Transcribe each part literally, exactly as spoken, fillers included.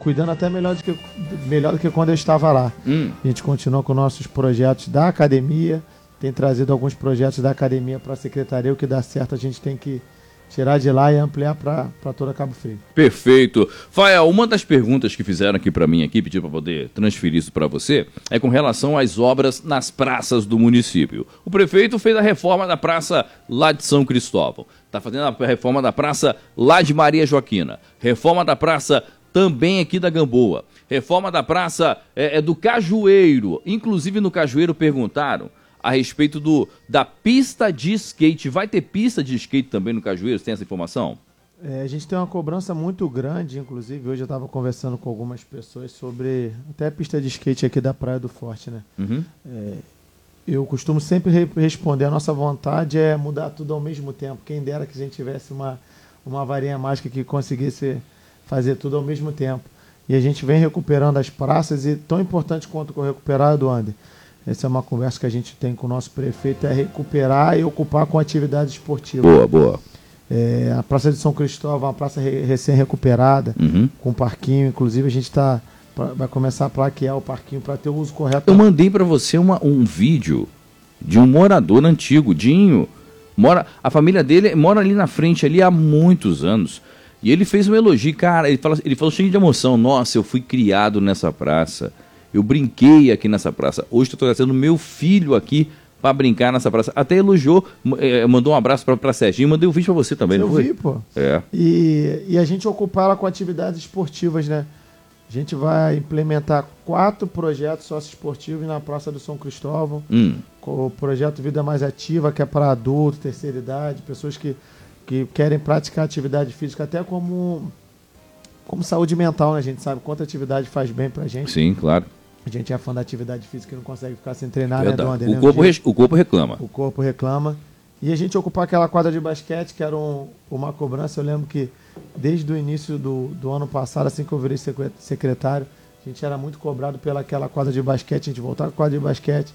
cuidando até melhor do que, melhor do que quando eu estava lá. Hum. A gente continua com nossos projetos da academia, tem trazido alguns projetos da academia para a secretaria, o que dá certo a gente tem que tirar de lá e ampliar para toda Cabo Frio. Perfeito. Fael, uma das perguntas que fizeram aqui para mim, aqui, pediram para poder transferir isso para você, é com relação às obras nas praças do município. O prefeito fez a reforma da praça lá de São Cristóvão. Está fazendo a reforma da praça lá de Maria Joaquina. Reforma da praça também aqui da Gamboa. Reforma da praça é, é do Cajueiro. Inclusive no Cajueiro perguntaram a respeito do, da pista de skate. Vai ter pista de skate também no Cajueiro? Você tem essa informação? É, a gente tem uma cobrança muito grande, inclusive hoje eu estava conversando com algumas pessoas sobre até a pista de skate aqui da Praia do Forte, né? Uhum. É, eu costumo sempre re responder, a nossa vontade é mudar tudo ao mesmo tempo. Quem dera que a gente tivesse uma, uma varinha mágica que conseguisse fazer tudo ao mesmo tempo. E a gente vem recuperando as praças e tão importante quanto recuperar, Eduardo, essa é uma conversa que a gente tem com o nosso prefeito, é recuperar e ocupar com atividade esportiva. Boa, boa. É, a Praça de São Cristóvão é uma praça re recém-recuperada, uhum. com parquinho. Inclusive, a gente está vai começar a plaquear o parquinho para ter o uso correto. Eu mandei para você uma, um vídeo de um morador antigo, Dinho. Mora, a família dele mora ali na frente, ali há muitos anos. E ele fez um elogio, cara, ele falou, ele falou cheio de emoção. Nossa, eu fui criado nessa praça. Eu brinquei aqui nessa praça. Hoje estou trazendo meu filho aqui para brincar nessa praça. Até elogiou, é, mandou um abraço para Serginho. Mandei um vídeo para você também, eu não foi? vi, pô. É. E, e a gente ocupar ela com atividades esportivas, né? A gente vai implementar quatro projetos socioesportivos na Praça do São Cristóvão. Hum. Com o projeto Vida Mais Ativa, que é para adultos, terceira idade, pessoas que, que querem praticar atividade física, até como, como saúde mental, né? A gente sabe quanta atividade faz bem pra gente. Sim, claro. A gente é fã da atividade física e não consegue ficar sem treinar, Verdade. né, Dona? O, corpo re, o corpo reclama. O corpo reclama. E a gente ocupar aquela quadra de basquete, que era um, uma cobrança. Eu lembro que desde o início do, do ano passado, assim que eu virei secretário, a gente era muito cobrado pelaquela quadra de basquete. A gente voltar com a quadra de basquete,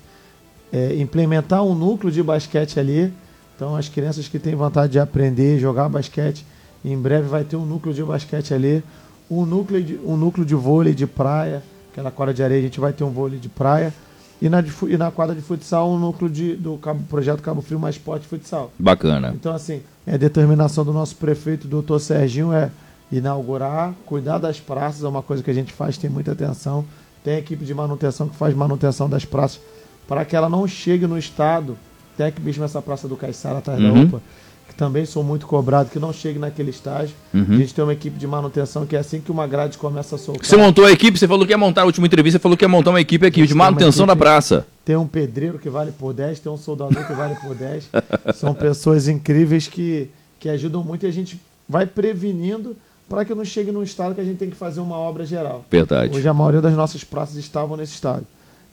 é, implementar um núcleo de basquete ali. Então, as crianças que têm vontade de aprender, jogar basquete, em breve vai ter um núcleo de basquete ali. Um núcleo de, um núcleo de vôlei de praia. Aquela quadra de areia, a gente vai ter um vôlei de praia. E na, de, e na quadra de futsal, um núcleo de, do Cabo, projeto Cabo Frio Mais Esporte Futsal. Bacana. Então, assim, a determinação do nosso prefeito, doutor Serginho, é inaugurar, cuidar das praças, é uma coisa que a gente faz, tem muita atenção. Tem a equipe de manutenção que faz manutenção das praças, para que ela não chegue no estado, até que mesmo essa praça do Caiçara atrás uhum. da U P A, que também sou muito cobrado, que não chegue naquele estágio. Uhum. A gente tem uma equipe de manutenção que é assim que uma grade começa a soltar. Você montou a equipe, você falou que ia montar a última entrevista, você falou que ia montar uma equipe aqui de manutenção da praça. Tem um pedreiro que vale por dez, tem um soldador que vale por dez. São pessoas incríveis que, que ajudam muito e a gente vai prevenindo para que não chegue num estado que a gente tem que fazer uma obra geral. Verdade. Hoje a maioria das nossas praças estavam nesse estado.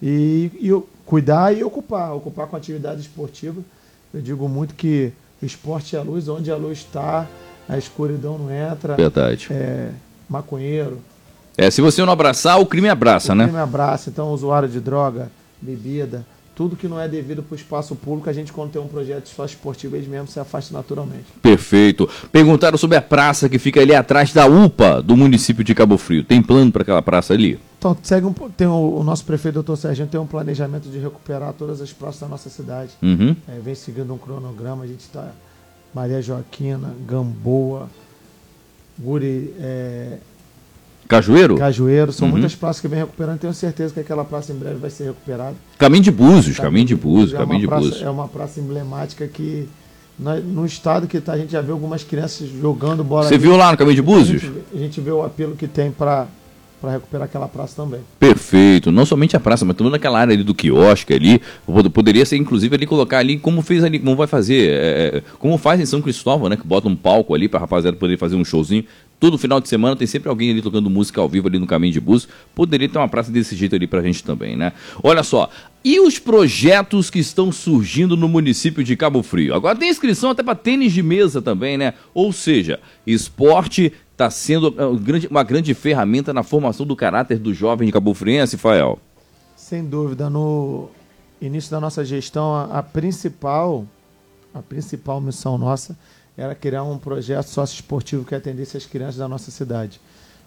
E, e cuidar e ocupar, ocupar com atividade esportiva. Eu digo muito que o esporte é a luz, onde a luz está, a escuridão não entra. Verdade. É, maconheiro. É, se você não abraçar, o crime abraça, o né? O crime abraça, então usuário de droga, bebida, tudo que não é devido para o espaço público, a gente quando tem um projeto só esportivo, eles mesmo se afasta naturalmente. Perfeito. Perguntaram sobre a praça que fica ali atrás da U P A do município de Cabo Frio. Tem plano para aquela praça ali? Então, segue um, tem o, o nosso prefeito, doutor Serginho, tem um planejamento de recuperar todas as praças da nossa cidade. Uhum. É, vem seguindo um cronograma, a gente está Maria Joaquina, Gamboa, Guri, é, Cajueiro? Cajueiro, são uhum. muitas praças que vem recuperando, tenho certeza que aquela praça em breve vai ser recuperada. Caminho de Búzios, Caminho de Búzios, é Caminho de praça, Búzios. É uma praça emblemática que no, no estado que tá, a gente já vê algumas crianças jogando bola. Você ali. viu lá no Caminho de Búzios? A gente, a gente vê o apelo que tem para para recuperar aquela praça também. Perfeito, não somente a praça, mas toda aquela área ali do quiosque ali, poderia ser inclusive ali colocar ali como fez ali, como vai fazer, é, como faz em São Cristóvão, né, que bota um palco ali para a rapaziada poder fazer um showzinho. Todo final de semana tem sempre alguém ali tocando música ao vivo ali no Caminho de Búzios. Poderia ter uma praça desse jeito ali pra gente também, né? Olha só, e os projetos que estão surgindo no município de Cabo Frio? Agora tem inscrição até para tênis de mesa também, né? Ou seja, esporte está sendo uma grande ferramenta na formação do caráter do jovem de cabofriense, Fael. Sem dúvida, no início da nossa gestão, a, a principal, a principal missão nossa era criar um projeto socioesportivo que atendesse as crianças da nossa cidade.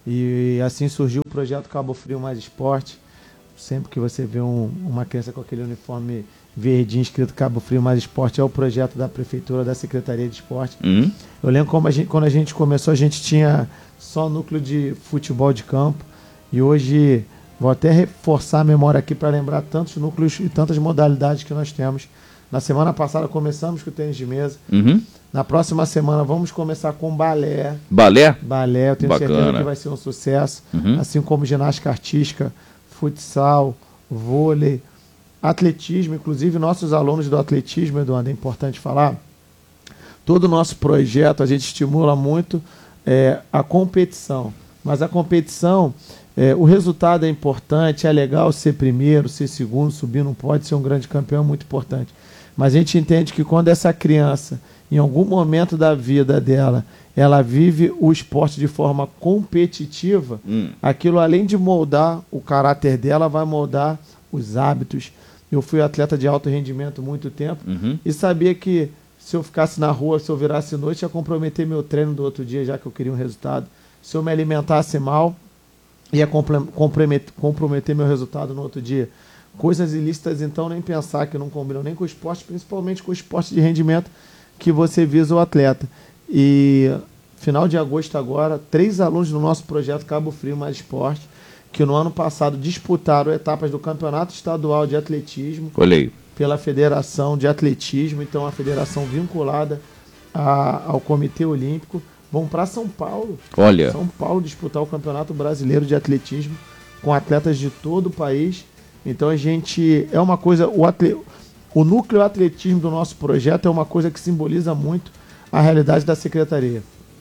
E assim surgiu o projeto Cabo Frio Mais Esporte. Sempre que você vê um, uma criança com aquele uniforme verdinho escrito Cabo Frio Mais Esporte, é o projeto da Prefeitura, da Secretaria de Esporte. Uhum. Eu lembro como a gente, quando a gente começou, a gente tinha só núcleo de futebol de campo. E hoje, vou até reforçar a memória aqui para lembrar tantos núcleos e tantas modalidades que nós temos. Na semana passada começamos com o tênis de mesa. Uhum. Na próxima semana vamos começar com balé. Balé? Balé, eu tenho Bacana. certeza que vai ser um sucesso. Uhum. Assim como ginástica artística, futsal, vôlei, atletismo. Inclusive, nossos alunos do atletismo, Eduardo, é importante falar, todo o nosso projeto, a gente estimula muito é, a competição. Mas a competição, é, o resultado é importante, é legal ser primeiro, ser segundo, subir não pode, ser um grande campeão é muito importante. Mas a gente entende que quando essa criança, em algum momento da vida dela, ela vive o esporte de forma competitiva, hum. aquilo, além de moldar o caráter dela, vai moldar os hábitos. Eu fui atleta de alto rendimento há muito tempo uhum. e sabia que se eu ficasse na rua, se eu virasse noite, ia comprometer meu treino do outro dia, já que eu queria um resultado. Se eu me alimentasse mal, ia comprometer, comprometer meu resultado no outro dia. Coisas ilícitas, então, nem pensar, que não combinam nem com o esporte, principalmente com o esporte de rendimento que você visa o atleta. E final de agosto agora, três alunos do nosso projeto Cabo Frio Mais Esporte, que no ano passado disputaram etapas do Campeonato Estadual de Atletismo Olhei. pela Federação de Atletismo, então a federação vinculada a, ao Comitê Olímpico, vão para São Paulo. Olha. São Paulo disputar o Campeonato Brasileiro de Atletismo com atletas de todo o país. Então a gente, é uma coisa, o, atle, o núcleo atletismo do nosso projeto é uma coisa que simboliza muito a realidade da secretaria.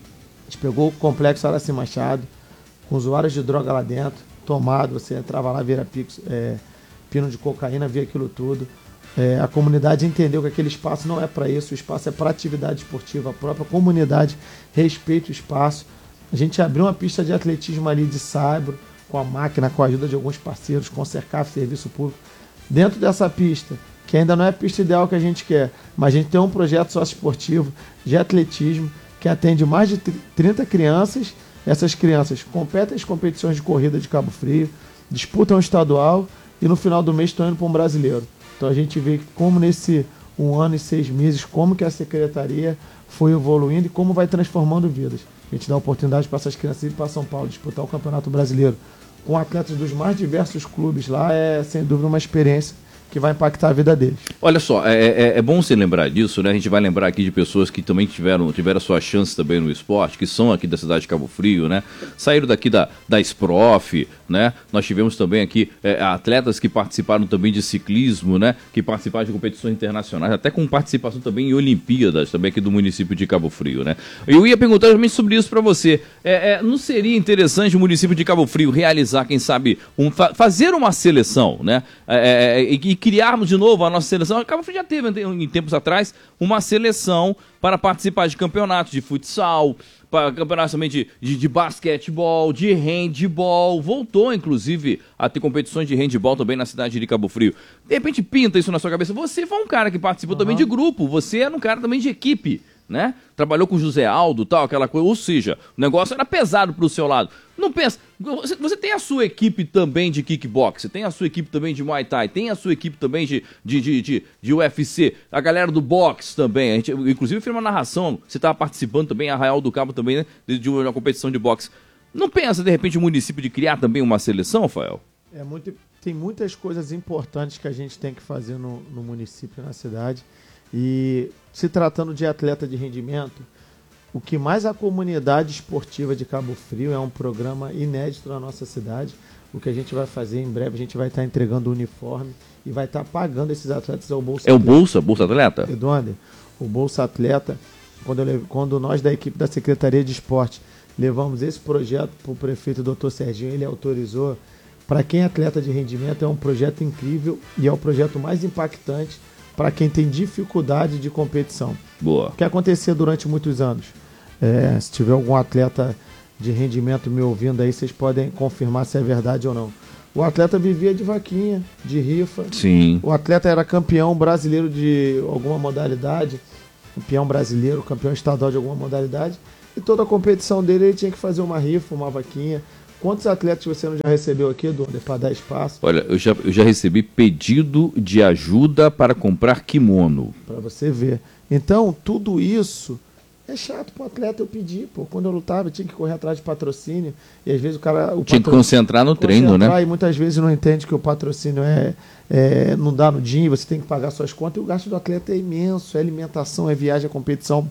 A gente pegou o complexo Araci Machado, com usuários de droga lá dentro, tomado, você entrava lá, vira pix, é, pino de cocaína, via aquilo tudo. É, a comunidade entendeu que aquele espaço não é para isso, o espaço é para atividade esportiva, a própria comunidade respeita o espaço. A gente abriu uma pista de atletismo ali de saibro, com a máquina, com a ajuda de alguns parceiros, com o Cercaf, Serviço Público. Dentro dessa pista, que ainda não é a pista ideal que a gente quer, mas a gente tem um projeto socioesportivo de atletismo que atende mais de trinta crianças. Essas crianças competem as competições de corrida de Cabo Frio, disputam o estadual e no final do mês estão indo para um brasileiro. Então a gente vê como nesse um ano e seis meses, como que a secretaria foi evoluindo e como vai transformando vidas. A gente dá oportunidade para essas crianças irem para São Paulo disputar o Campeonato Brasileiro com atletas dos mais diversos clubes lá, é sem dúvida uma experiência que vai impactar a vida deles. Olha só, é, é, é bom você lembrar disso, né? A gente vai lembrar aqui de pessoas que também tiveram, tiveram a sua chance também no esporte, que são aqui da cidade de Cabo Frio, né? Saíram daqui da, da Sprof, né? Nós tivemos também aqui é, atletas que participaram também de ciclismo, né? Que participaram de competições internacionais, até com participação também em Olimpíadas, também aqui do município de Cabo Frio, né? Eu ia perguntar também sobre isso para você. É, é, não seria interessante o município de Cabo Frio realizar, quem sabe, um, fa fazer uma seleção, né? É, é, e criarmos de novo a nossa seleção. A Cabo Frio já teve, em tempos atrás, uma seleção para participar de campeonatos de futsal, para campeonatos também de, de, de basquetebol, de handball. Voltou, inclusive, a ter competições de handball também na cidade de Cabo Frio. De repente, pinta isso na sua cabeça. Você foi um cara que participou uhum. também de grupo. Você era um cara também de equipe, né? Trabalhou com o José Aldo, tal, aquela coisa. Ou seja, o negócio era pesado pro seu lado. Não pensa... Você, você tem a sua equipe também de kickbox, tem a sua equipe também de Muay Thai, tem a sua equipe também de, de, de, de, de U F C, a galera do boxe também. A gente, inclusive, fez uma narração, você estava participando também, Arraial do Cabo também, né? De, de uma competição de boxe. Não pensa, de repente, o município de criar também uma seleção, Rafael? É muito, tem muitas coisas importantes que a gente tem que fazer no, no município, na cidade. E se tratando de atleta de rendimento, o que mais a comunidade esportiva de Cabo Frio é um programa inédito na nossa cidade. O que a gente vai fazer em breve, a gente vai estar entregando o uniforme e vai estar pagando esses atletas ao Bolsa É o Bolsa, Bolsa Atleta? Eduardo, o Bolsa Atleta, quando, eu, quando nós da equipe da Secretaria de Esporte levamos esse projeto para o prefeito doutor Serginho, ele autorizou. Para quem é atleta de rendimento, é um projeto incrível e é o projeto mais impactante para quem tem dificuldade de competição. Boa. O que acontecia durante muitos anos? É, se tiver algum atleta de rendimento me ouvindo aí, vocês podem confirmar se é verdade ou não. O atleta vivia de vaquinha, de rifa. Sim. O atleta era campeão brasileiro de alguma modalidade, campeão brasileiro, campeão estadual de alguma modalidade, e toda a competição dele ele tinha que fazer uma rifa, uma vaquinha. Quantos atletas você não já recebeu aqui, Donder, para dar espaço? Olha, eu já, eu já recebi pedido de ajuda para comprar kimono. Para você ver. Então, tudo isso é chato para o atleta eu pedir. Pô. Quando eu lutava, eu tinha que correr atrás de patrocínio. E às vezes o cara... O tinha que concentrar no concentrar, treino, né? E muitas vezes não entende que o patrocínio é, é, não dá no dia, você tem que pagar suas contas. E o gasto do atleta é imenso. É alimentação, é viagem, é competição.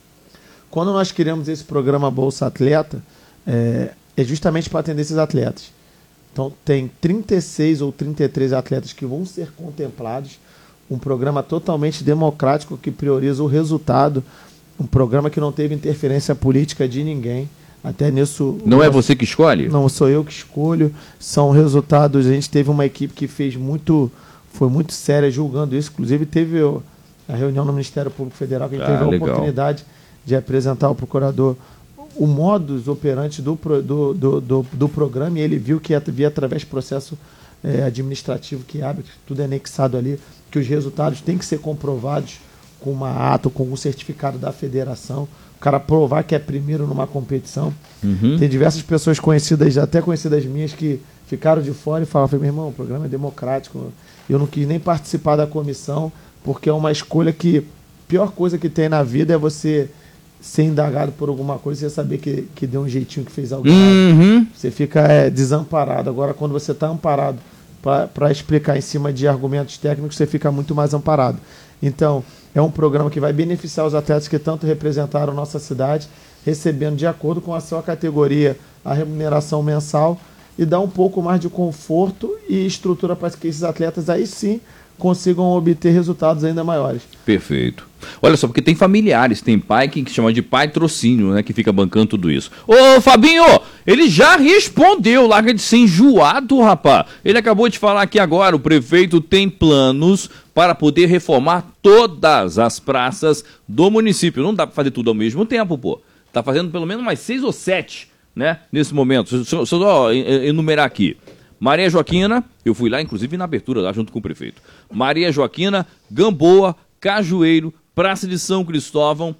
Quando nós criamos esse programa Bolsa Atleta, é, é justamente para atender esses atletas. Então, tem trinta e seis ou trinta e três atletas que vão ser contemplados. Um programa totalmente democrático que prioriza o resultado. Um programa que não teve interferência política de ninguém. Até nisso... Não nosso... é você que escolhe? Não, sou eu que escolho. São resultados... A gente teve uma equipe que fez muito... Foi muito séria julgando isso. Inclusive, teve a reunião no Ministério Público Federal que a gente ah, teve a legal. oportunidade de apresentar ao procurador o modus operandi do, do, do, do, do programa, e ele viu que via através do processo é, administrativo que abre, tudo é anexado ali, que os resultados têm que ser comprovados com uma ata, com um certificado da federação, o cara provar que é primeiro numa competição. Uhum. Tem diversas pessoas conhecidas, até conhecidas minhas, que ficaram de fora e falaram, meu irmão, o programa é democrático, eu não quis nem participar da comissão, porque é uma escolha que, a pior coisa que tem na vida é você ser indagado por alguma coisa e você saber que, que deu um jeitinho, que fez algo uhum. errado. Você fica é, desamparado. Agora, quando você está amparado para explicar em cima de argumentos técnicos, você fica muito mais amparado. Então, é um programa que vai beneficiar os atletas que tanto representaram nossa cidade, recebendo de acordo com a sua categoria a remuneração mensal e dar um pouco mais de conforto e estrutura para que esses atletas aí sim consigam obter resultados ainda maiores. Perfeito. Olha só, porque tem familiares, tem pai que, que chama de patrocínio, né, que fica bancando tudo isso. Ô, Fabinho, ele já respondeu, larga de ser enjoado, rapaz. Ele acabou de falar aqui agora, o prefeito tem planos para poder reformar todas as praças do município. Não dá para fazer tudo ao mesmo tempo, pô. Tá fazendo pelo menos mais seis ou sete, né, nesse momento. Deixa eu só enumerar aqui. Maria Joaquina, eu fui lá, inclusive, na abertura, lá junto com o prefeito. Maria Joaquina, Gamboa, Cajueiro, Praça de São Cristóvão,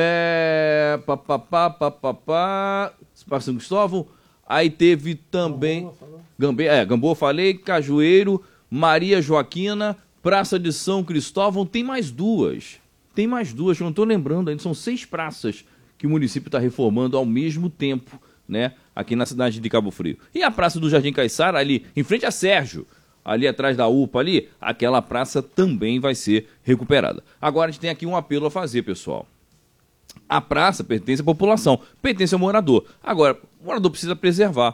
é... Papapá, papapá, Praça de São Cristóvão, aí teve também... Gambe... É, Gamboa, falei, Cajueiro, Maria Joaquina, Praça de São Cristóvão, tem mais duas. Tem mais duas, eu não estou lembrando ainda, são seis praças que o município está reformando ao mesmo tempo, né, aqui na cidade de Cabo Frio. E a Praça do Jardim Caiçara, ali, em frente a Sérgio, ali atrás da U P A, ali, aquela praça também vai ser recuperada. Agora a gente tem aqui um apelo a fazer, pessoal. A praça pertence à população, pertence ao morador. Agora, o morador precisa preservar.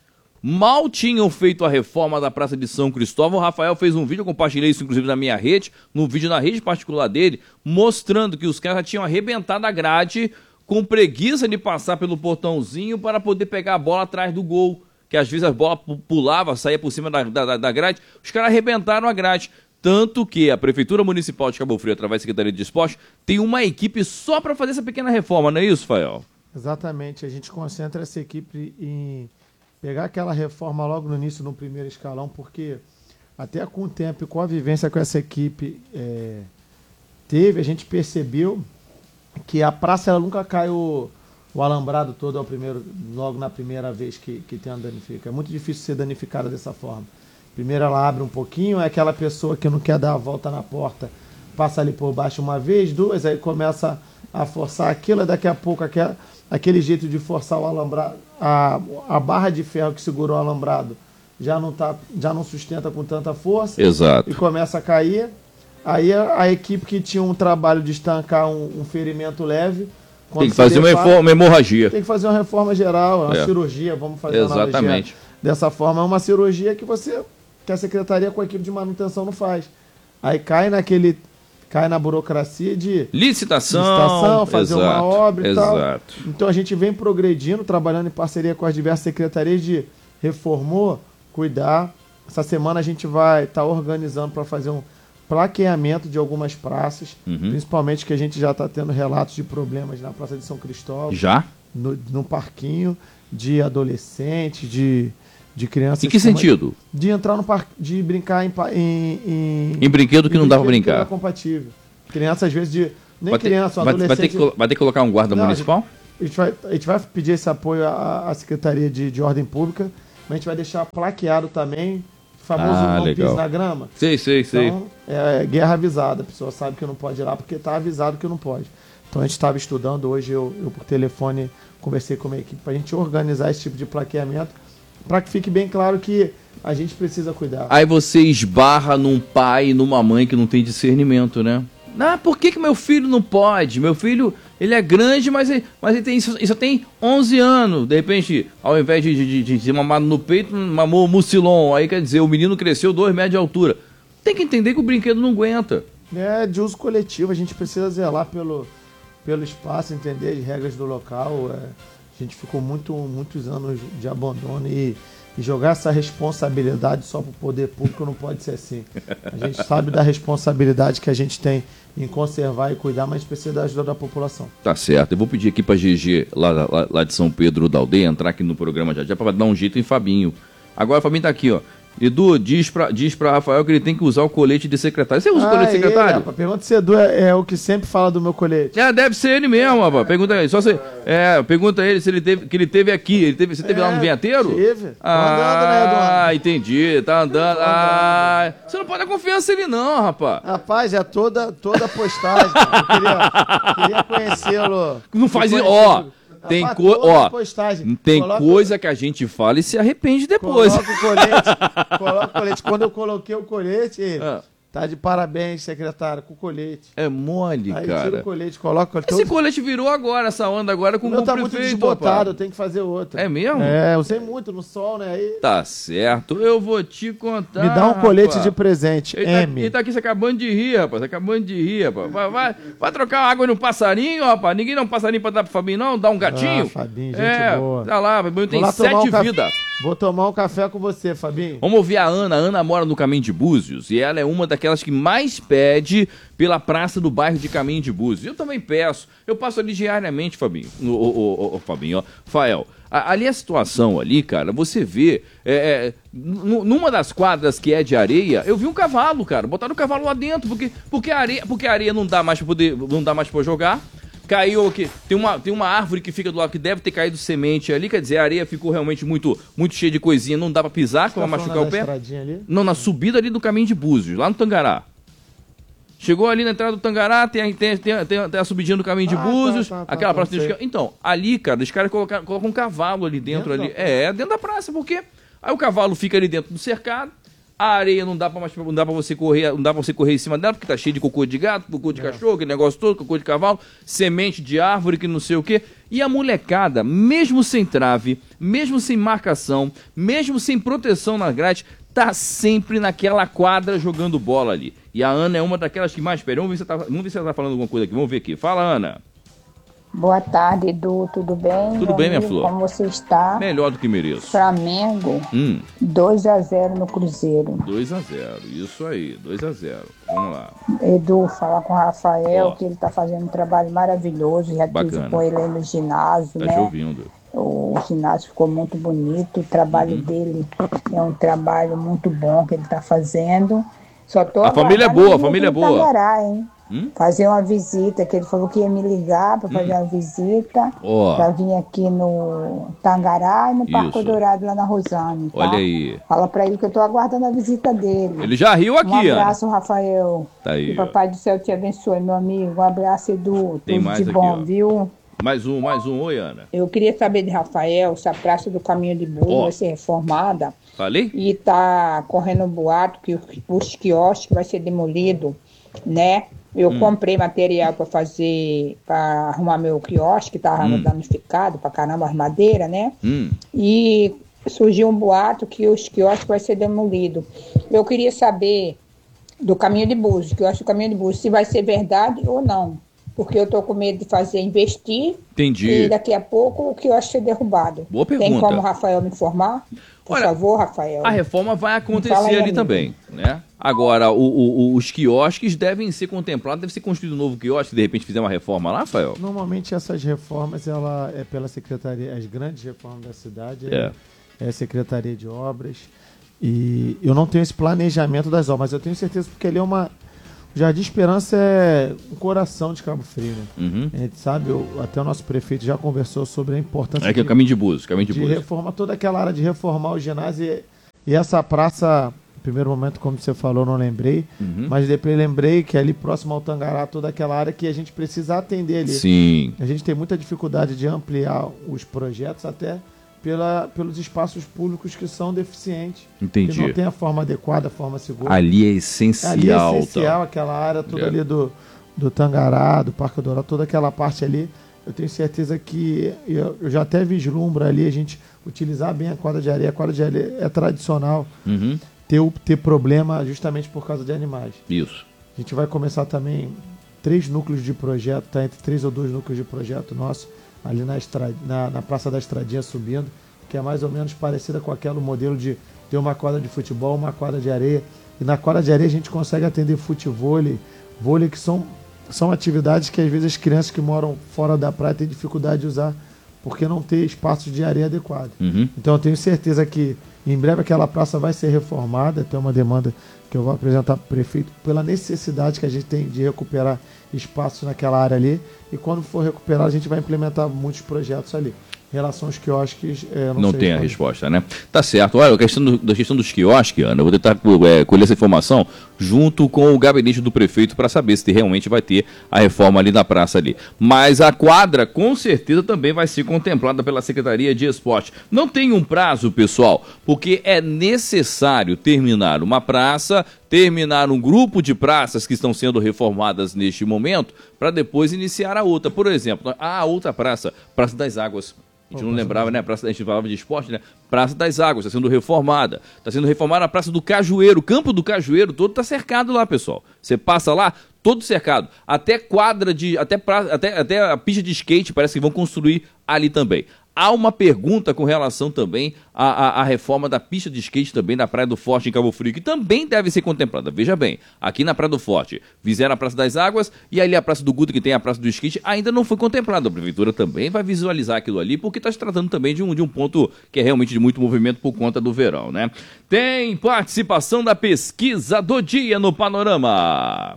Mal tinham feito a reforma da Praça de São Cristóvão, o Rafael fez um vídeo, eu compartilhei isso inclusive na minha rede, no vídeo na rede particular dele, mostrando que os caras já tinham arrebentado a grade com preguiça de passar pelo portãozinho para poder pegar a bola atrás do gol, que às vezes a bola pulava, saía por cima da, da, da grade, os caras arrebentaram a grade. Tanto que a Prefeitura Municipal de Cabo Frio, através da Secretaria de Esporte, tem uma equipe só para fazer essa pequena reforma, não é isso, Fael? Exatamente, a gente concentra essa equipe em pegar aquela reforma logo no início, no primeiro escalão, porque até com o tempo e com a vivência com essa equipe é, teve, a gente percebeu que a praça ela nunca cai o, o alambrado todo ao primeiro, logo na primeira vez que, que tem um danifico. É muito difícil ser danificada dessa forma. Primeiro ela abre um pouquinho, é aquela pessoa que não quer dar a volta na porta, passa ali por baixo uma vez, duas, aí começa a forçar aquilo, daqui a pouco aquela, aquele jeito de forçar o alambrado, a, a barra de ferro que segurou o alambrado já não, tá, já não sustenta com tanta força. Exato. E começa a cair. Aí a, a equipe que tinha um trabalho de estancar um, um ferimento leve... Tem que fazer defara, uma, uma hemorragia. Tem que fazer uma reforma geral, uma é. cirurgia, vamos fazer Exatamente. Uma analogia dessa forma. É uma cirurgia que você, que a secretaria com a equipe de manutenção não faz. Aí cai naquele... Cai na burocracia de... Licitação. Licitação, fazer exato, uma obra e exato. tal. Então a gente vem progredindo, trabalhando em parceria com as diversas secretarias de reformou, cuidar. Essa semana a gente vai estar tá organizando para fazer um plaqueamento de algumas praças, uhum. principalmente que a gente já está tendo relatos de problemas na Praça de São Cristóvão. Já? No, no parquinho, de adolescentes, de, de crianças... Em que sentido? De entrar no parque, de brincar em... Em, em, em brinquedo que em não dá para brinquedo brincar. Que não é compatível. Criança, às vezes, de... Nem vai criança, ter, um adolescente... Vai ter, que, vai ter que colocar um guarda não, municipal? a gente vai, a gente vai pedir esse apoio à, à Secretaria de, de Ordem Pública, mas a gente vai deixar plaqueado também, o famoso Ah, não legal. pise na grama. Sei, sei, sei. Então, é guerra avisada. A pessoa sabe que não pode ir lá porque está avisado que não pode. Então, a gente estava estudando. Hoje, eu, eu, por telefone, conversei com a minha equipe para a gente organizar esse tipo de plaqueamento para que fique bem claro que a gente precisa cuidar. Aí você esbarra num pai e numa mãe que não tem discernimento, né? Ah, por que que meu filho não pode? Meu filho, ele é grande, mas ele, mas ele, tem, ele só tem onze anos. De repente, ao invés de, de, de, de mamar no peito, mamou mucilon. Aí quer dizer, o menino cresceu dois metros de altura. Tem que entender que o brinquedo não aguenta. É de uso coletivo, a gente precisa zelar pelo, pelo espaço, entender as regras do local. É, a gente ficou muito, muitos anos de abandono e, e jogar essa responsabilidade só para o poder público não pode ser assim. A gente sabe da responsabilidade que a gente tem em conservar e cuidar, mas a gente precisa da ajuda da população. Tá certo, eu vou pedir aqui pra G G, lá, lá, lá de São Pedro da Aldeia, entrar aqui no programa já já pra dar um jeito em Fabinho. Agora o Fabinho tá aqui, ó. Edu, diz pra, diz pra Rafael que ele tem que usar o colete de secretário. Você usa Ah, o colete de secretário? Ele, rapaz, pergunta se Edu é, é o que sempre fala do meu colete. É, deve ser ele mesmo, rapaz. Pergunta ele. Só se, é, pergunta ele se ele teve, que ele teve aqui. Ele teve, você teve É, lá no Vinheteiro? Tive. Tô Ah, andando, né, Eduardo? Ah, entendi. Tá andando. Ah, você não pode dar confiança nele não, rapaz. Rapaz, é toda, toda postagem. Cara. Eu queria, queria conhecê-lo. Não faz isso, Conhecê-lo. ó. Tem, Rapaz, co toda ó, postagem. tem Coloca- coisa que a gente fala e se arrepende depois. Coloca o colete. Coloca o colete. Quando eu coloquei o colete, ele, Ah. tá de parabéns, secretário, com o colete. É mole, Aí tira cara. o colete, coloca o Esse colete. colete virou agora, essa onda agora com O meu o tá muito prefeito, desbotado, eu rapaz. tenho que fazer outro. É mesmo? É, eu usei muito no sol, né? Aí Tá certo, eu vou te contar. me dá um colete rapaz. de presente, Ele tá, M. ele tá aqui se acabando de rir, rapaz. Acabando de rir, rapaz. Vai, vai, vai trocar água no passarinho, rapaz. Ninguém dá um passarinho pra dar pro Fabinho, não? Dá um gatinho? Ah, Fabinho, gente é, boa. tá lá, Fabinho tem Vou lá tomar sete um café- vidas. Vou tomar um café com você, Fabinho. Vamos ouvir a Ana. A Ana mora no Caminho de Búzios e ela é uma daquelas que mais pede pela praça do bairro de Caminho de Búzios. Eu também peço. Eu passo ali diariamente, Fabinho. O, o, o, o Fabinho, ó. Fael. A- Ali a situação ali, cara, você vê, é, é, n- numa das quadras que é de areia, eu vi um cavalo, cara. Botaram o cavalo lá dentro, porque, porque, a, areia, porque a areia não dá mais pra poder, não dá mais pra jogar. Caiu aqui, tem uma, tem uma árvore que fica do lado que deve ter caído semente ali, quer dizer, a areia ficou realmente muito, muito cheia de coisinha, não dá pra pisar, que vai Tá machucar falando o da pé. estradinha ali? Não, na subida ali do Caminho de Búzios, lá no Tangará. Chegou ali na entrada do Tangará, tem, a- tem, tem, tem, tem a subidinha do Caminho de Ah, tá, Búzios, tá, tá, aquela tá, praça sei. de... Então, ali, cara, os caras colocam, colocam um cavalo ali dentro, Dentro ali. da É, dentro da praça, porque aí o cavalo fica ali dentro do cercado, a areia não dá pra mais, não dá pra você correr, não dá pra você correr em cima dela, porque tá cheio de cocô de gato, cocô de É. cachorro, aquele negócio todo, cocô de cavalo, semente de árvore, que não sei o quê. E a molecada, mesmo sem trave, mesmo sem marcação, mesmo sem proteção na grade, tá sempre naquela quadra jogando bola ali. E a Ana é uma daquelas que mais pede. Vamos ver se ela tá, vamos ver se ela tá falando alguma coisa aqui. Vamos ver aqui. Fala, Ana. Boa tarde, Edu. Tudo bem? Tudo meu bem, minha amigo? flor? Como você está? Melhor do que mereço. Flamengo, Hum, dois a zero no Cruzeiro. dois a zero. Isso aí, dois a zero. Vamos lá. Edu, fala com o Rafael, Ó. que ele está fazendo um trabalho maravilhoso. Já tive Bacana. com ele aí no ginásio, Tá né? te ouvindo. O ginásio ficou muito bonito. O trabalho Uhum. dele é um trabalho muito bom que ele está fazendo. Só tô A família é aguardando boa, a ele família é vir boa. no Tangará, hein? Hum? Fazer uma visita, que ele falou que ia me ligar para fazer uma visita. Ó. Para vir aqui no Tangará e no Parque Isso. Dourado, lá na Rosane. Tá? Olha aí. Fala para ele que eu tô aguardando a visita dele. Ele já riu Um aqui, Ana. abraço, Rafael. Tá aí, Que ó. Papai do Céu te abençoe, meu amigo. Um abraço, Edu. Tem Tudo mais de aqui, bom, ó. viu? Mais um, mais um. Oi, Ana. Eu queria saber de Rafael se a Praça do Caminho de Búzios Ó. vai ser reformada Falei? e tá correndo um boato que o- os quiosques vai ser demolido, né? Eu Hum. comprei material para fazer, para arrumar meu quiosque, que tava Hum. danificado pra caramba, as madeiras, né? Hum. E surgiu um boato que os quiosques vai ser demolido. Eu queria saber do Caminho de Búzios, que eu acho que o Caminho de Búzios, se vai ser verdade ou não. Porque eu tô com medo de fazer investir Entendi. e daqui a pouco o quiosque ser derrubado. Boa Tem pergunta. como o Rafael me informar? Por Olha, favor, Rafael. A reforma vai acontecer Fala aí, ali amigo. também, né? Agora, o- o- o- os quiosques devem ser contemplados, deve ser construído um novo quiosque, de repente fizer uma reforma lá, Rafael? Normalmente essas reformas, ela é pela secretaria, as grandes reformas da cidade, é, É. é a Secretaria de Obras. E eu não tenho esse planejamento das obras, mas eu tenho certeza porque ali é uma, O Jardim Esperança é um coração de Cabo Frio, né? Uhum. A gente sabe, eu, até o nosso prefeito já conversou sobre a importância É que é o de, caminho de Búzios, caminho de, de Búzios. reformar toda aquela área, de reformar o ginásio e, e essa praça, no primeiro momento, como você falou, não lembrei, Uhum. mas depois lembrei que ali próximo ao Tangará, toda aquela área que a gente precisa atender ali. Sim. A gente tem muita dificuldade de ampliar os projetos até pela, pelos espaços públicos que são deficientes. Entendi. Que não tem a forma adequada, a forma segura. Ali é essencial. Ali é essencial, então. aquela área toda É. ali do, do Tangará, do Parque Dourado, toda aquela parte ali. Eu tenho certeza que eu, eu já até vislumbro ali a gente utilizar bem a quadra de areia. A quadra de areia é tradicional Uhum. ter, ter problema justamente por causa de animais. Isso. A gente vai começar também três núcleos de projeto, tá entre três ou dois núcleos de projeto nosso, ali na, estra, na, na Praça da Estradinha subindo, que é mais ou menos parecida com aquele modelo de ter uma quadra de futebol, uma quadra de areia. E na quadra de areia a gente consegue atender futevôlei, vôlei, que são, são atividades que às vezes as crianças que moram fora da praia têm dificuldade de usar, porque não tem espaços de areia adequado. Uhum. Então eu tenho certeza que em breve aquela praça vai ser reformada, tem uma demanda que eu vou apresentar para o prefeito, pela necessidade que a gente tem de recuperar espaços naquela área ali, e quando for recuperar a gente vai implementar muitos projetos ali. Em relação aos quiosques, é, não, Não sei tem a quando. resposta, né? Tá certo. Olha, a questão, do, da questão dos quiosques, Ana, eu vou tentar é, colher essa informação junto com o gabinete do prefeito para saber se realmente vai ter a reforma ali na praça ali. Mas a quadra, com certeza, também vai ser contemplada pela Secretaria de Esporte. Não tem um prazo, pessoal, porque é necessário terminar uma praça, terminar um grupo de praças que estão sendo reformadas neste momento, para depois iniciar a outra. Por exemplo, a outra praça, Praça das Águas. A gente não lembrava, né? A, praça, a gente falava de esporte, né? Praça das Águas, está sendo reformada. Está sendo reformada a Praça do Cajueiro. O campo do Cajueiro todo está cercado lá, pessoal. Você passa lá, todo cercado. Até quadra de. Até, pra, até, até a pista de skate parece que vão construir ali também. Há uma pergunta com relação também à, à, à reforma da pista de skate também na Praia do Forte, em Cabo Frio, que também deve ser contemplada. Veja bem, aqui na Praia do Forte, fizeram a Praça das Águas e ali a Praça do Guto, que tem a Praça do Skate, ainda não foi contemplada. A Prefeitura também vai visualizar aquilo ali, porque está se tratando também de um, de um ponto que é realmente de muito movimento por conta do verão, né? Tem participação da pesquisa do dia no Panorama.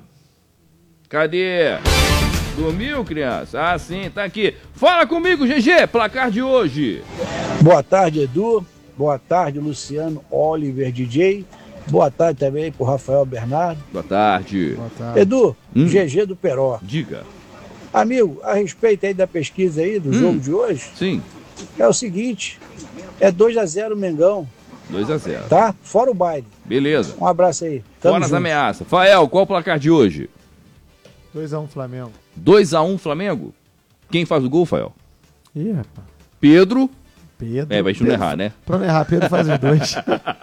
Cadê? Dormiu, criança? Ah, sim, tá aqui. Fala comigo, G G, placar de hoje. Boa tarde, Edu. Boa tarde, Luciano Oliver, D J. Boa tarde também pro Rafael Bernardo. Boa tarde. Boa tarde. Edu, Hum. G G do Peró. Diga. Amigo, a respeito aí da pesquisa aí, do Hum. jogo de hoje, Sim, é o seguinte, é dois a zero Mengão, dois a zero. tá? Fora o baile. Beleza. Um abraço aí. Tamo Fora as junto. ameaças. Fael, qual o placar de hoje? dois a um Flamengo. dois a um Flamengo? Quem faz o gol, Fael? Ih, rapaz. Pedro. Pedro. É, pra gente não errar, né? Pra não errar, Pedro faz os dois.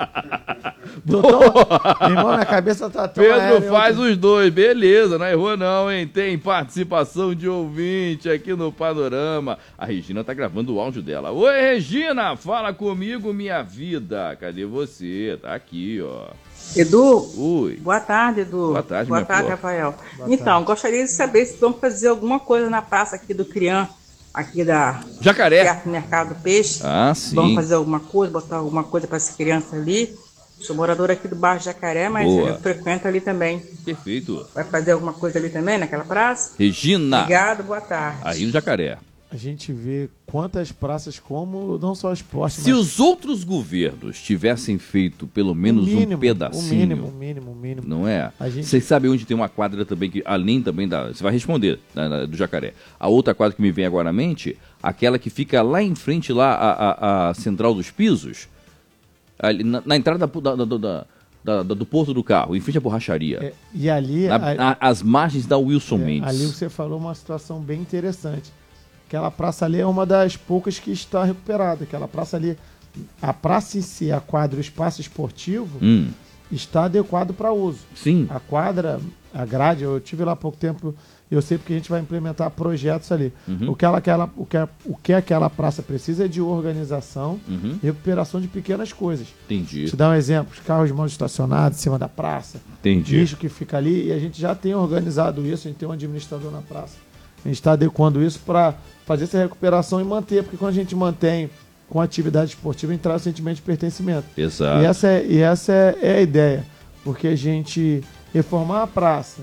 Doutor, meu irmão, minha cabeça tá tão Pedro aérea, faz eu... os dois, beleza, não errou não, hein? Tem participação de ouvinte aqui no Panorama. A Regina tá gravando o áudio dela. Oi, Regina, fala comigo, minha vida. Cadê você? Tá aqui, ó. Edu, Ui. boa tarde, Edu. Boa tarde, Boa minha tarde, flor. Rafael. Boa então, tarde. gostaria de saber se vão fazer alguma coisa na praça aqui do Crian, aqui da Jacaré. perto do Mercado do Peixe. Ah, sim. Vão fazer alguma coisa, botar alguma coisa para essa criança ali. Sou moradora aqui do bairro Jacaré, mas Boa. eu frequento ali também. Perfeito. Vai fazer alguma coisa ali também, naquela praça? Regina. Obrigado, boa tarde. Aí no Jacaré. A gente vê quantas praças, como não só esporte, Se mas os outros governos tivessem feito pelo menos o mínimo, um pedacinho, o mínimo, o mínimo, o mínimo. não é? A gente- Vocês sabem onde tem uma quadra também, que além também da... Você vai responder, na- na- do Jacaré. A outra quadra que me vem agora à mente, aquela que fica lá em frente, lá, a, a, a Central dos Pisos, ali, na, na entrada da, da, da, da- da- do Porto do Carro, em frente à borracharia. É, e ali, Na- a- na- as margens da Wilson é, Mendes. ali você falou uma situação bem interessante. Aquela praça ali é uma das poucas que está recuperada. Aquela praça ali, a praça em si, a quadra, o espaço esportivo, Hum, está adequado para uso. sim, A quadra, a grade, eu tive lá há pouco tempo, eu sei porque a gente vai implementar projetos ali. Uhum. O, que ela, aquela, o, que, a- o que aquela praça precisa é de organização Uhum. e recuperação de pequenas coisas. entendi, Te dar um exemplo, os carros de mão estacionados em cima da praça, entendi. lixo que fica ali, e a gente já tem organizado isso, a gente tem um administrador na praça. A gente está adequando isso para fazer essa recuperação e manter, porque quando a gente mantém com atividade esportiva, a gente traz o sentimento de pertencimento. Exato. E essa, é, e essa é, é a ideia, porque a gente reformar a praça,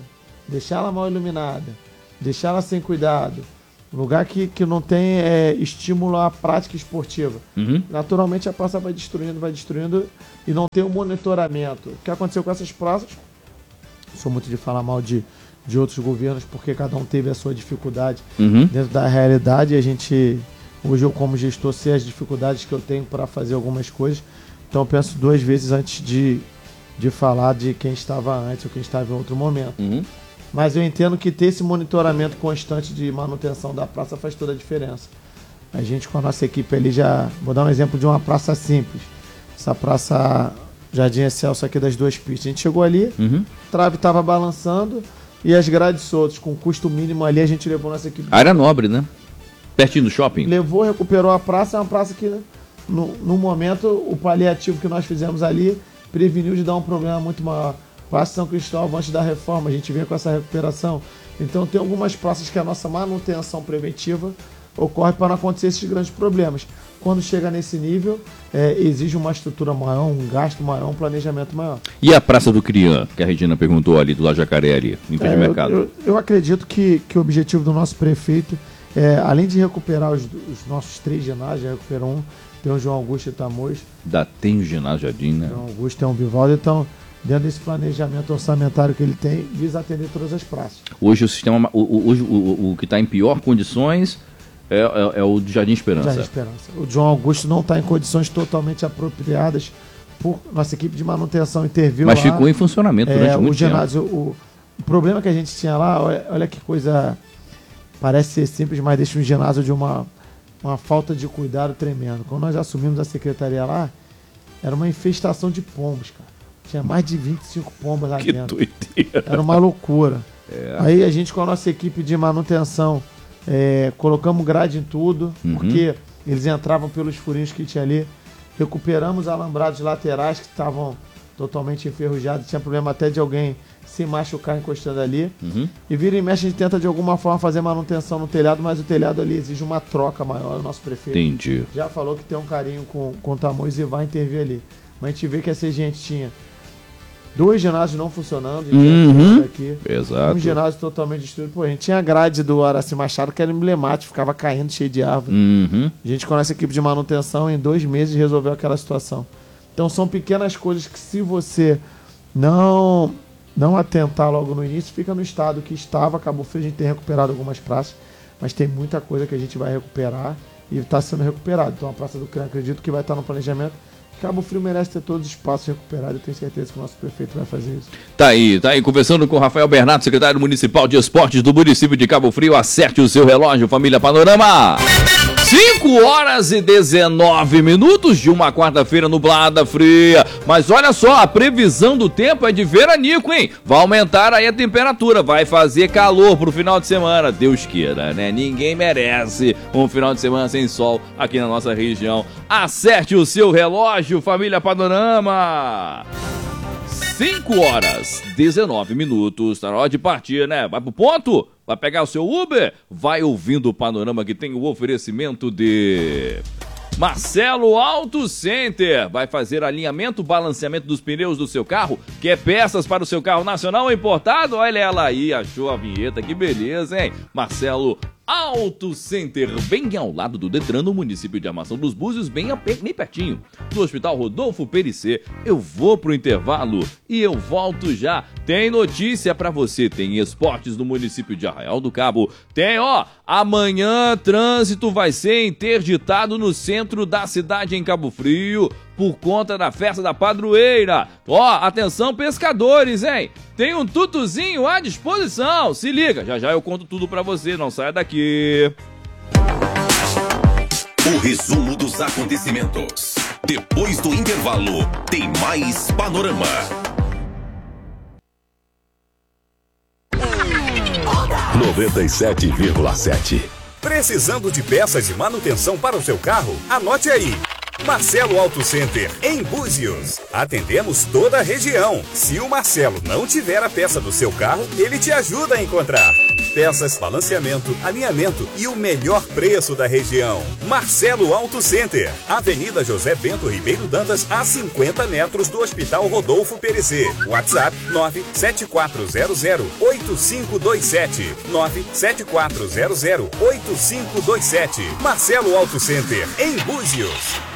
deixar ela mal iluminada, deixar ela sem cuidado, lugar que, que não tem é, estímulo à prática esportiva. Uhum. Naturalmente a praça vai destruindo, vai destruindo e não tem um monitoramento. O que aconteceu com essas praças? Sou muito de falar mal de, de outros governos, porque cada um teve a sua dificuldade Uhum. dentro da realidade. A gente, hoje eu como gestor, sei as dificuldades que eu tenho para fazer algumas coisas. Então eu penso duas vezes antes de, de falar de quem estava antes ou quem estava em outro momento. Uhum. Mas eu entendo que ter esse monitoramento constante de manutenção da praça faz toda a diferença. A gente com a nossa equipe ali já... Vou dar um exemplo de uma praça simples. Essa praça Jardim Excelso aqui das duas pistas. A gente chegou ali, Uhum. a trave estava balançando e as grades soltas. Com custo mínimo ali, a gente levou nossa equipe... Área nobre, né? Pertinho do shopping. Levou, recuperou a praça. É uma praça que, no, no momento, o paliativo que nós fizemos ali preveniu de dar um problema muito maior. Praça São Cristóvão, antes da reforma, a gente veio com essa recuperação. Então tem algumas praças que a nossa manutenção preventiva ocorre para não acontecer esses grandes problemas. Quando chega nesse nível, é, exige uma estrutura maior, um gasto maior, um planejamento maior. E a Praça do Crian, que a Regina perguntou ali, do La Jacaré ali, em frente É, ao mercado? Eu, eu, eu acredito que, que o objetivo do nosso prefeito, é, além de recuperar os, os nossos três ginásios, já recuperou um, tem o João Augusto e Tamoios, Da tem o ginásio Jardim, né? João Augusto tem um Vivaldo, então... Dentro desse planejamento orçamentário que ele tem, visa atender todas as praças. Hoje o sistema, o, o, hoje, o, o, o que está em pior condições é, é, é o do Jardim Esperança. Jardim Esperança. O João Augusto não está em condições totalmente apropriadas, por nossa equipe de manutenção interviu Mas lá. ficou em funcionamento durante é, muito o ginásio, o, o problema que a gente tinha lá, olha, olha que coisa, parece ser simples, mas deixa um ginásio de uma, uma falta de cuidado tremendo. Quando nós assumimos a secretaria lá, era uma infestação de pombos, cara. Tinha mais de vinte e cinco pombas lá Que dentro. doideira. Era uma loucura. É. Aí a gente, com a nossa equipe de manutenção, é, colocamos grade em tudo, Uhum. porque eles entravam pelos furinhos que tinha ali. Recuperamos alambrados laterais que estavam totalmente enferrujados. Tinha problema até de alguém se machucar encostando ali. Uhum. E vira e mexe, a gente tenta de alguma forma fazer manutenção no telhado, mas o telhado ali exige uma troca maior. O nosso prefeito Entendi. já falou que tem um carinho com, com o Tamoios e vai intervir ali. Mas a gente vê que essa gente tinha dois ginásios não funcionando, a gente Uhum. já aqui. Exato. Um ginásio totalmente destruído. Pô, a gente tinha a grade do Araci Machado que era emblemático, ficava caindo cheio de árvore. Uhum. A gente, com a nossa equipe de manutenção, em dois meses resolveu aquela situação. Então são pequenas coisas que, se você não, não atentar logo no início, fica no estado que estava. Cabo Frio, a gente tem recuperado algumas praças, mas tem muita coisa que a gente vai recuperar e está sendo recuperado. Então a Praça do Crian, acredito que vai estar no planejamento. Cabo Frio merece ter todos os espaços recuperados. Eu tenho certeza que o nosso prefeito vai fazer isso. Tá aí, tá aí, conversando com o Rafael Bernardo, secretário municipal de esportes do município de Cabo Frio. Acerte o seu relógio, família Panorama. cinco horas e dezenove minutos de uma quarta-feira nublada, fria. Mas olha só, a previsão do tempo é de veranico, hein? Vai aumentar aí a temperatura, vai fazer calor pro final de semana. Deus queira, né? Ninguém merece um final de semana sem sol aqui na nossa região. Acerte o seu relógio, família Panorama. cinco horas e dezenove minutos, tá na hora de partir, né? Vai pro ponto? Vai pegar o seu Uber? Vai ouvindo o Panorama, que tem o oferecimento de Marcelo Auto Center. Vai fazer alinhamento, balanceamento dos pneus do seu carro. Quer peças para o seu carro nacional ou importado? Olha ela aí, achou a vinheta, que beleza, hein? Marcelo Auto Center, bem ao lado do Detran, no município de Armação dos Búzios, bem, a, bem pertinho do Hospital Rodolfo Pericê. Eu vou pro intervalo e eu volto já. Tem notícia pra você, tem esportes no município de Arraial do Cabo. Tem, ó, amanhã trânsito vai ser interditado no centro da cidade em Cabo Frio por conta da festa da padroeira. Ó, atenção pescadores, hein? Tem um tutuzinho à disposição. Se liga, já já eu conto tudo pra você, não saia daqui. O resumo dos acontecimentos. Depois do intervalo, tem mais Panorama. noventa e sete vírgula sete. Precisando de peças de manutenção para o seu carro? Anote aí. Marcelo Auto Center, em Búzios. Atendemos toda a região. Se o Marcelo não tiver a peça do seu carro, ele te ajuda a encontrar. peças, balanceamento, alinhamento e o melhor preço da região. Marcelo Auto Center, Avenida José Bento Ribeiro Dantas, a cinquenta metros do Hospital Rodolfo Perecê. WhatsApp nove sete quatro zero zero oito cinco dois sete, nove sete quatro zero zero oito cinco dois sete. Marcelo Auto Center, em Búzios.